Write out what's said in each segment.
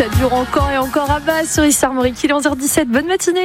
Ça dure encore et encore à bas sur ici Armorique. Il est 11h17. Bonne matinée.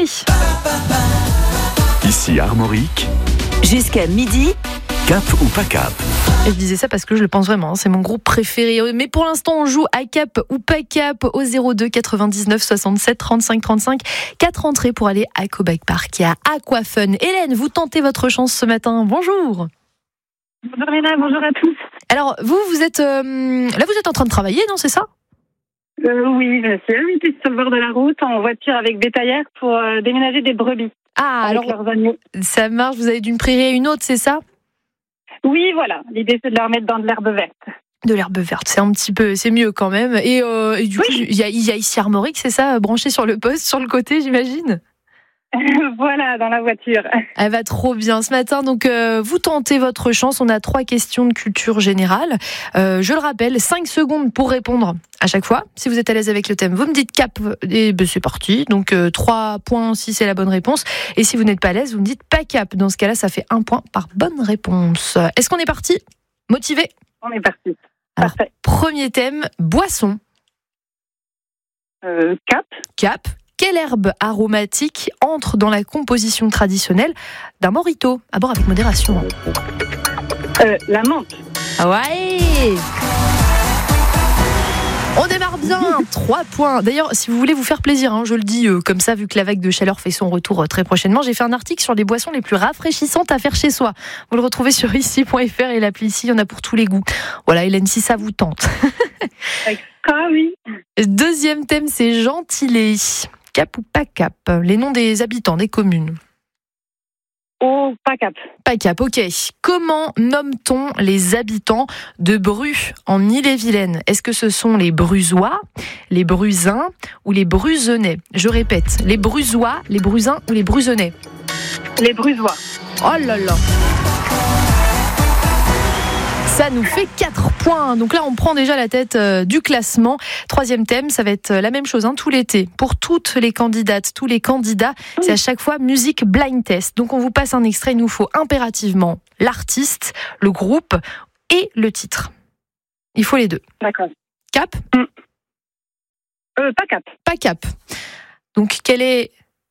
Ici Armorique. Jusqu'à midi. Cap ou pas cap? Et je disais ça parce que je le pense vraiment, c'est mon groupe préféré. Mais pour l'instant, on joue à cap ou pas cap au 02 99 67 35 35. 4 entrées pour aller à Cobac Park et à Aquafun. Hélène, vous tentez votre chance ce matin. Bonjour. Bonjour Léna, bonjour à tous. Alors, vous êtes là, vous êtes en train de travailler, non, c'est ça? Oui, je suis arrêtée sur le bord de la route en voiture avec bétaillère pour déménager des brebis. Ah, avec alors, leurs agneaux. ça marche, vous allez d'une prairie à une autre, c'est ça? Oui, voilà. L'idée, c'est de leur mettre dans de l'herbe verte. De l'herbe verte, c'est un petit peu, c'est mieux quand même. Et du coup, il y a ici Armorique, c'est ça, branché sur le poste, sur le côté, j'imagine? Voilà, dans la voiture. Elle va trop bien ce matin. Donc, vous tentez votre chance. On a 3 questions de culture générale. Je le rappelle, 5 secondes pour répondre à chaque fois. Si vous êtes à l'aise avec le thème, vous me dites cap et c'est parti. Donc, 3 points si c'est la bonne réponse. Et si vous n'êtes pas à l'aise, vous me dites pas cap. Dans ce cas-là, ça fait 1 point par bonne réponse. Est-ce qu'on est parti? Motivé? On est parti. Alors, Parfait. premier thème, boisson. Cap. Cap. Quelle herbe aromatique entre dans la composition traditionnelle d'un mojito? À boire avec modération. La menthe. Ouais! On démarre bien, 3 points. D'ailleurs, si vous voulez vous faire plaisir, je le dis comme ça, vu que la vague de chaleur fait son retour très prochainement, j'ai fait un article sur les boissons les plus rafraîchissantes à faire chez soi. Vous le retrouvez sur ici.fr et l'appli ici, il y en a pour tous les goûts. Voilà, Hélène, si ça vous tente. Ah oui. Deuxième thème, c'est gentilé. Cap ou pas cap? Les noms des habitants, des communes. Oh, pas cap. Pas cap, ok. Comment nomme-t-on les habitants de Bru, en Ille-et-Vilaine? Est-ce que ce sont les Brusois, les Bruzins ou les Bruzenais? Je répète, les Brusois, les Bruzins ou les Bruzenais? Les Brusois. Oh là là! Ça nous fait 4 points. Donc là, on prend déjà la tête du classement. Troisième thème, ça va être la même chose tout l'été. Pour toutes les candidates, tous les candidats, c'est à chaque fois musique blind test. Donc on vous passe un extrait, il nous faut impérativement l'artiste, le groupe et le titre. Il faut les deux. D'accord. Cap? Pas cap. Pas cap. Donc quelle est